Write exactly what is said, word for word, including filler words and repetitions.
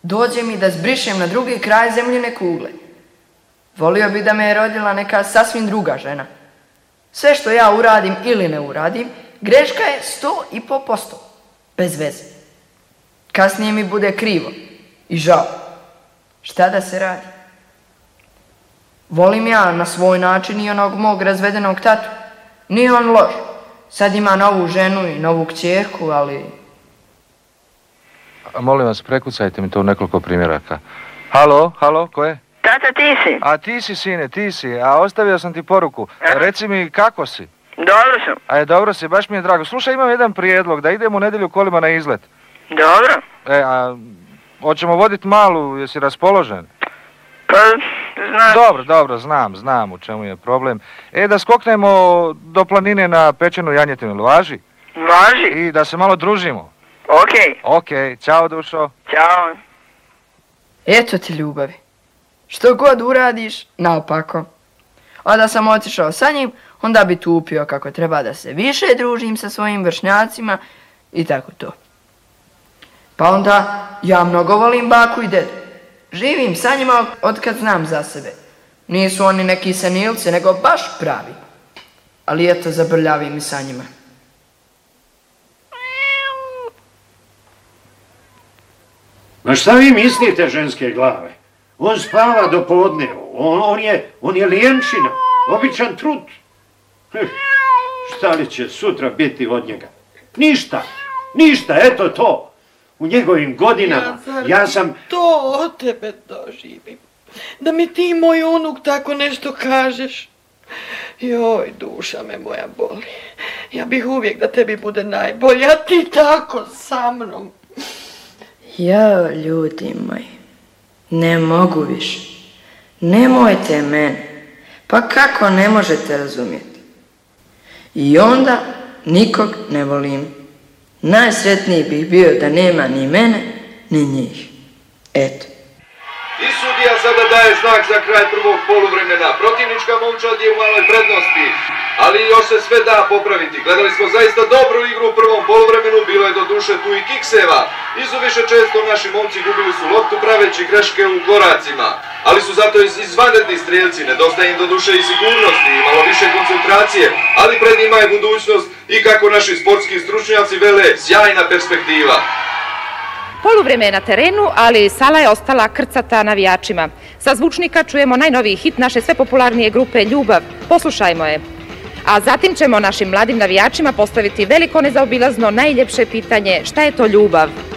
Dođe mi da zbrišem na drugi kraj zemljine kugle. Volio bi da me je rodila neka sasvim druga žena. Sve što ja uradim ili ne uradim, greška je sto i po posto. Bez veze. Kasnije mi bude krivo i žao. Šta da se radi? Volim ja na svoj način i onog mog razvedenog tatu. Nije on loš. Sad ima novu ženu i novu kćerku, ali... A molim vas, prekucajte mi to u nekoliko primjeraka. Halo, halo, ko je? Tata, ti si. A ti si, sine, ti si. A ostavio sam ti poruku. A? Reci mi, kako si? Dobro sam. A je, dobro si, baš mi je drago. Slušaj, imam jedan prijedlog, da idemo u nedjelju kolima na izlet. Dobro. E, a hoćemo voditi malu, jesi raspoložen? Pa, znam. Dobro, dobro, znam, znam u čemu je problem. E, da skoknemo do planine na pečenu janjetinu, važi? Važi. I da se malo družimo. Okej. Okej, čao dušo. Ćao. Eto ti ljubavi. Što god uradiš, naopako. A da sam otišao sa njim, onda bi tupio kako treba da se više družim sa svojim vršnjacima i tako to. Pa onda ja mnogo volim baku i dedu. Živim sa njima otkad znam za sebe. Nisu oni neki senilci, nego baš pravi. Ali eto, zabrljavim i sa njima. Ma šta vi mislite, ženske glave? On spava do podne, on, on, je, on je lijenčina, običan trut. Hm, šta li će sutra biti od njega? Ništa, ništa, eto to. U njegovim godinama ja, ja sam... To od tebe doživim. Da mi ti, moj unuk, tako nešto kažeš. Joj, duša me moja boli. Ja bih uvijek da tebi bude najbolje, a ti tako sa mnom. Jao, ljudi moji, ne mogu više. Nemojte mene. Pa kako ne možete razumjeti? I onda nikog ne volim. Najsretniji bih bio da nema ni mene, ni njih. Eto. I sudija sada daje znak za kraj prvog poluvremena. Protivnička momčad je u maloj prednosti, ali još se sve da popraviti. Gledali smo zaista dobru igru u prvom poluvremenu, bilo je do duše tu i kikseva. Izuviše često naši momci gubili su loptu praveći greške u koracima, ali su zato izvanredni strijelci, nedostaje im do duše i sigurnosti, i malo više koncentracije, ali pred njima je budućnost i kako naši sportski stručnjaci vele, sjajna perspektiva. Poluvreme je na terenu, ali sala je ostala krcata navijačima. Sa zvučnika čujemo najnoviji hit naše sve popularnije grupe Ljubav. Poslušajmo je. A zatim ćemo našim mladim navijačima postaviti veliko nezaobilazno najljepše pitanje: šta je to ljubav?